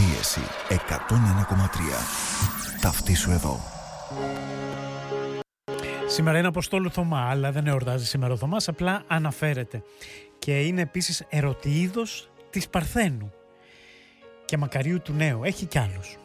Πίεση 101,3. Ταυτίσου εδώ. Σήμερα είναι Αποστόλου Θωμά, αλλά δεν εορτάζει σήμερα ο Θωμάς, απλά αναφέρεται. Και είναι επίσης ερωτήειδος της Παρθένου και Μακαρίου του Νέου. Έχει κι άλλους.